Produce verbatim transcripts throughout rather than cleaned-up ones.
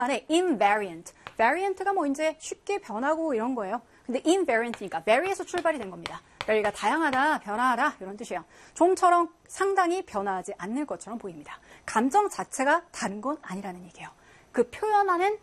안에 invariant. variant가 뭐 이제 쉽게 변하고 이런 거예요. 근데 invariant니까 vary에서 출발이 된 겁니다. vary가 다양하다, 변화하다 이런 뜻이에요. 좀처럼 상당히 변화하지 않는 것처럼 보입니다. 감정 자체가 다른 건 아니라는 얘기예요. 그 표현하는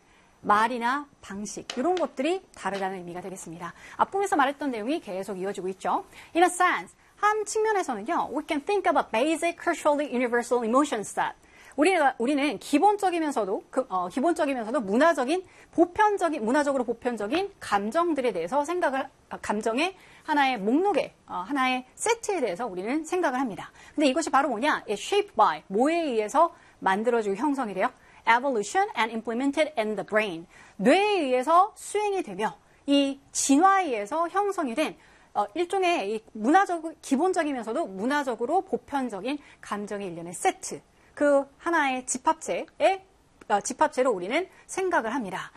말이나 방식 이런 것들이 다르다는 의미가 되겠습니다. 앞부분에서 말했던 내용이 계속 이어지고 있죠. In a sense, 한 측면에서는요. We can think of a basic, culturally universal emotion set. 우리가, 우리는 기본적이면서도, 그, 어, 기본적이면서도 문화적인, 보편적인, 문화적으로 보편적인 감정들에 대해서 생각을, 감정의 하나의 목록에, 어, 하나의 세트에 대해서 우리는 생각을 합니다. 근데 이것이 바로 뭐냐? It's shaped by, 뭐에 의해서 만들어지고 형성이 돼요? Evolution and implemented in the brain. 뇌에 의해서 수행이 되며, 이 진화에 의해서 형성이 된 어, 일종의 이 문화적, 기본적이면서도 문화적으로 보편적인 감정의 일련의 세트. 그 하나의 집합체의 어, 집합체로 우리는 생각을 합니다.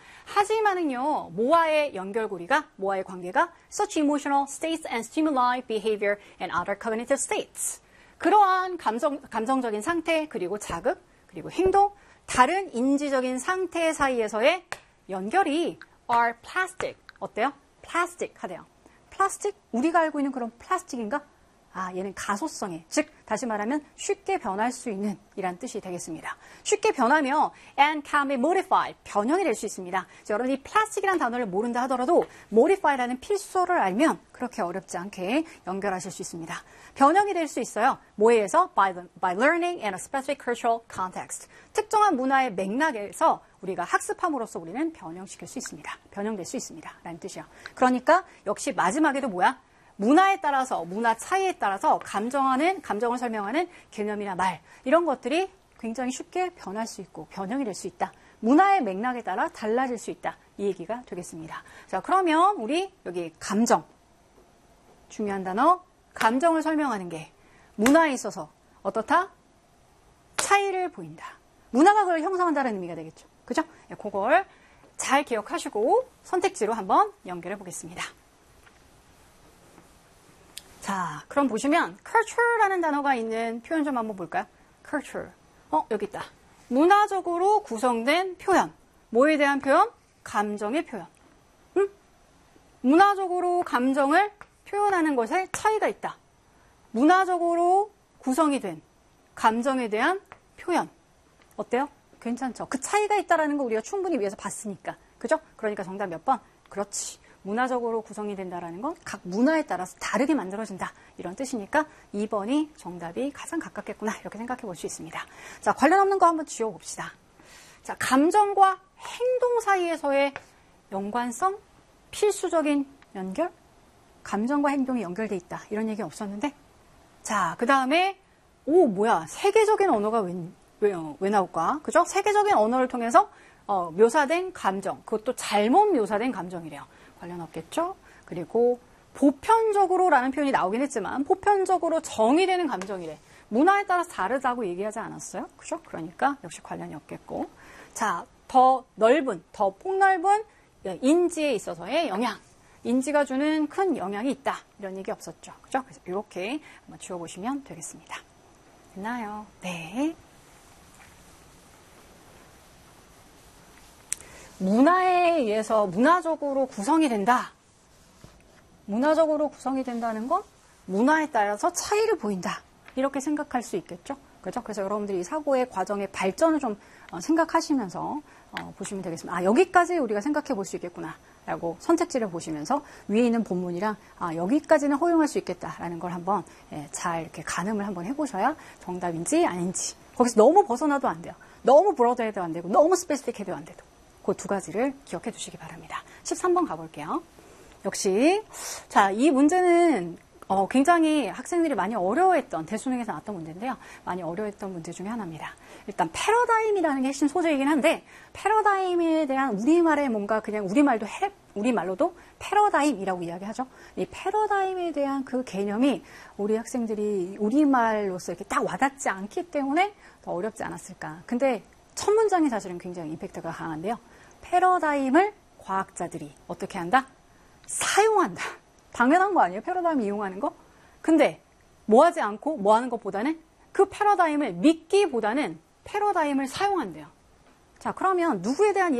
하지만은요, 뭐와의 연결고리가, 뭐와의 관계가 such emotional states and stimuli, behavior and other cognitive states. 그러한 감정, 감정적인 상태, 그리고 자극, 그리고 행동, 다른 인지적인 상태 사이에서의 연결이 are plastic. 어때요? plastic 하대요. 플라스틱? 우리가 알고 있는 그런 플라스틱인가? 아, 얘는 가소성에, 즉 다시 말하면 쉽게 변할 수 있는 이란 뜻이 되겠습니다. 쉽게 변하며 and can be modified, 변형이 될 수 있습니다. 여러분이 플라스틱이라는 단어를 모른다 하더라도 modify라는 필수어를 알면 그렇게 어렵지 않게 연결하실 수 있습니다. 변형이 될 수 있어요. 뭐에 의해서? By, by learning in a specific cultural context. 특정한 문화의 맥락에서 우리가 학습함으로써 우리는 변형시킬 수 있습니다. 변형될 수 있습니다. 라는 뜻이에요. 그러니까 역시 마지막에도 뭐야? 문화에 따라서, 문화 차이에 따라서 감정하는, 감정을 설명하는 개념이나 말, 이런 것들이 굉장히 쉽게 변할 수 있고 변형이 될 수 있다. 문화의 맥락에 따라 달라질 수 있다. 이 얘기가 되겠습니다. 자, 그러면 우리 여기 감정, 중요한 단어, 감정을 설명하는 게 문화에 있어서 어떻다? 차이를 보인다. 문화가 그걸 형성한다는 의미가 되겠죠. 그죠? 그걸 잘 기억하시고 선택지로 한번 연결해 보겠습니다. 자, 그럼 보시면 culture라는 단어가 있는 표현 좀 한번 볼까요? culture. 어, 여기 있다. 문화적으로 구성된 표현. 뭐에 대한 표현? 감정의 표현. 응? 문화적으로 감정을 표현하는 것에 차이가 있다. 문화적으로 구성이 된 감정에 대한 표현. 어때요? 괜찮죠? 그 차이가 있다라는 거 우리가 충분히 위에서 봤으니까. 그죠? 그러니까 정답 몇 번? 그렇지. 문화적으로 구성이 된다는 건 각 문화에 따라서 다르게 만들어진다. 이런 뜻이니까 이 번이 정답이 가장 가깝겠구나. 이렇게 생각해 볼 수 있습니다. 자, 관련 없는 거 한번 지워봅시다. 자, 감정과 행동 사이에서의 연관성, 필수적인 연결, 감정과 행동이 연결돼 있다. 이런 얘기 없었는데. 자, 그 다음에 오, 뭐야. 세계적인 언어가 왜, 왜, 왜 나올까? 그죠? 세계적인 언어를 통해서 어, 묘사된 감정. 그것도 잘못 묘사된 감정이래요. 관련 없겠죠? 그리고 보편적으로라는 표현이 나오긴 했지만 보편적으로 정의되는 감정이래. 문화에 따라서 다르다고 얘기하지 않았어요? 그죠? 그러니까 역시 관련이 없겠고. 자, 더 넓은, 더 폭넓은 인지에 있어서의 영향. 인지가 주는 큰 영향이 있다. 이런 얘기 없었죠. 그죠? 그래서 이렇게 한번 지워보시면 되겠습니다. 됐나요? 네. 문화에 의해서 문화적으로 구성이 된다. 문화적으로 구성이 된다는 건 문화에 따라서 차이를 보인다. 이렇게 생각할 수 있겠죠. 그렇죠? 그래서 여러분들이 사고의 과정의 발전을 좀 생각하시면서 보시면 되겠습니다. 아, 여기까지 우리가 생각해 볼 수 있겠구나. 라고 선택지를 보시면서 위에 있는 본문이랑 아, 여기까지는 허용할 수 있겠다라는 걸 한번 잘 이렇게 가늠을 한번 해보셔야 정답인지 아닌지. 거기서 너무 벗어나도 안 돼요. 너무 브로드해도 안 되고 너무 스페시픽해도 안 돼도. 그 두 가지를 기억해 두시기 바랍니다. 십삼 번 가볼게요. 역시 자, 이 문제는 어, 굉장히 학생들이 많이 어려워했던 대수능에서 나왔던 문제인데요. 많이 어려워했던 문제 중에 하나입니다. 일단 패러다임이라는 게 핵심 소재이긴 한데 패러다임에 대한 우리말에 뭔가 그냥 우리말도 해, 우리말로도 패러다임이라고 이야기하죠. 이 패러다임에 대한 그 개념이 우리 학생들이 우리말로서 이렇게 딱 와닿지 않기 때문에 더 어렵지 않았을까. 근데 첫 문장이 사실은 굉장히 임팩트가 강한데요. 패러다임을 과학자들이 어떻게 한다? 사용한다. 당연한 거 아니에요? 패러다임 이용하는 거? 근데 뭐 하지 않고 뭐 하는 것보다는 그 패러다임을 믿기보다는 패러다임을 사용한대요. 자, 그러면 누구에 대한